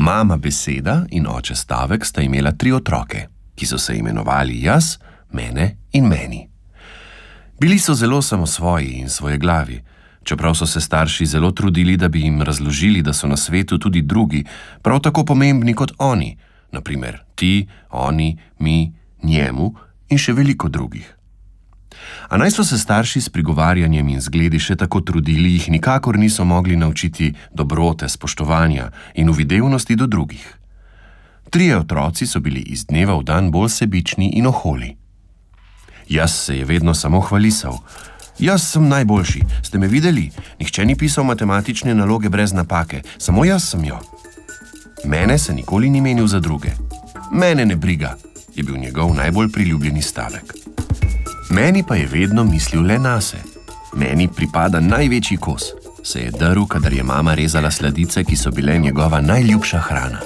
Mama Beseda in oče Stavek sta imela 3 otroke, ki so se imenovali jaz, mene in meni. Bili so zelo samosvoji in svojeglavi, čeprav so se starši zelo trudili, da bi jim razložili, da so na svetu tudi drugi, prav tako pomembni kot oni, na primer ti, oni, mi, njemu in še veliko drugih. A naj so se starši s prigovarjanjem in zgledi še tako trudili, jih nikakor niso mogli naučiti dobrote, spoštovanja in uvidevnosti do drugih. 3 otroci so bili iz dneva v dan bolj sebični in oholi. Jaz se je vedno samo hvalisal. Jaz sem najboljši, ste me videli? Nihče ni pisal matematične naloge brez napake, samo jaz sem jo. Mene se nikoli ni menil za druge. Mene ne briga, je bil njegov najbolj priljubljeni stavek. Meni pa je vedno mislil le nase. Meni pripada največji kos, se je drl, kadar je mama rezala sladice, ki so bile njegova najljubša hrana.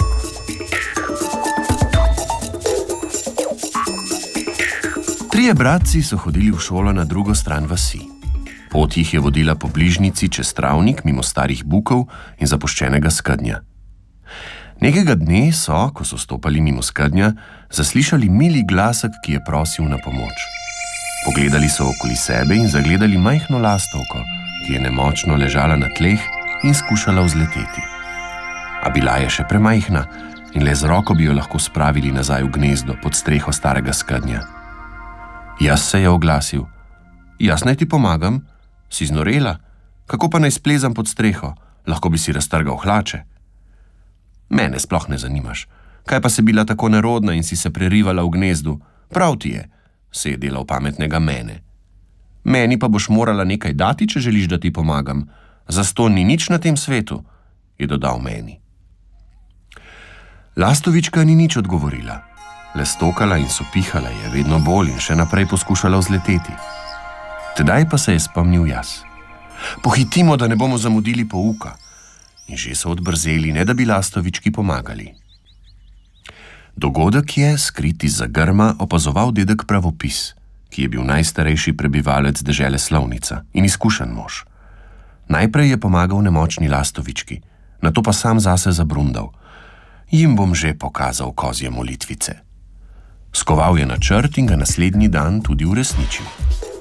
Trije bratci so hodili v šolo na drugo stran vasi. Pot jih je vodila po bližnjici čez travnik mimo starih bukov in zapuščenega skednja. Nekega dne so, ko so stopali mimo skednja, zaslišali mili glasek, ki je prosil na pomoč. Pogledali so okoli sebe in zagledali majhno lastovko, ki je nemočno ležala na tleh in skušala vzleteti. A bila je še premajhna in le z roko bi jo lahko spravili nazaj v gnezdo pod streho starega skednja. Jaz se je oglasil. Jaz naj ti pomagam? Si znorela? Kako pa naj splezam pod streho? Lahko bi si raztrgal hlače. Mene sploh ne zanimaš. Kaj pa si bila tako nerodna in si se prerivala v gnezdu? Prav ti je, se je delal pametnega mene. Meni pa boš morala nekaj dati, če želiš, da ti pomagam. Zastonj ni nič na tem svetu, je dodal meni. Lastovička ni nič odgovorila. Le stokala in sopihala je vedno bolj in še naprej poskušala vzleteti. Tedaj pa se je spomnil jaz. Pohitimo, da ne bomo zamudili pouka. In že so odbrzeli, ne da bi lastovički pomagali. Dogodek je, skrit izza grma, opazoval dedek Pravopis, ki je bil najstarejši prebivalec dežele Slovnica in izkušen mož. Najprej je pomagal nemočni lastovički, nato pa sam zase zabrundal. Jim bom že pokazal kozje molitvice. Skoval je načrt in ga naslednji dan tudi uresničil.